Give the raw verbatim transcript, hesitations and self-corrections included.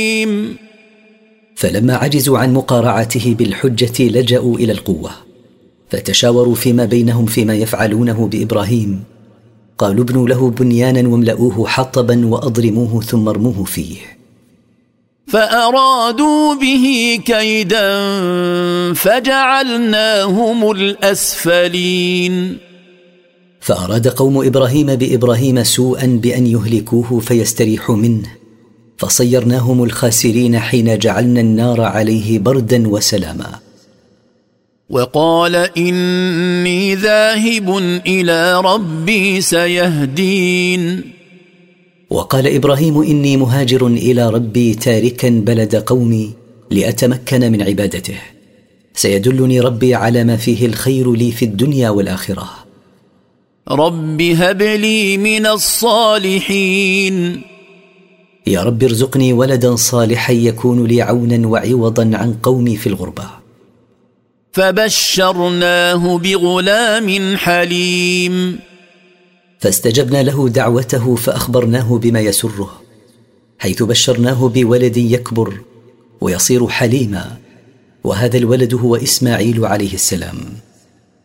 فلما عجزوا عن مقارعته بالحجة لجأوا إلى القوة، فتشاوروا فيما بينهم فيما يفعلونه بإبراهيم. قالوا ابنوا له بنيانا واملؤوه حطبا وأضرموه ثم ارموه فيه. فأرادوا به كيدا فجعلناهم الأسفلين. فأراد قوم إبراهيم بإبراهيم سوءا بأن يهلكوه فيستريحوا منه، فصيرناهم الخاسرين حين جعلنا النار عليه بردا وسلاما. وقال إني ذاهب إلى ربي سيهدين. وقال إبراهيم إني مهاجر إلى ربي تاركا بلد قومي لأتمكن من عبادته، سيدلني ربي على ما فيه الخير لي في الدنيا والآخرة. رب هب لي من الصالحين. يا رب ارزقني ولدا صالحا يكون لي عونا وعوضا عن قومي في الغربة. فبشرناه بغلام حليم. فاستجبنا له دعوته فأخبرناه بما يسره، حيث بشرناه بولد يكبر ويصير حليما، وهذا الولد هو إسماعيل عليه السلام.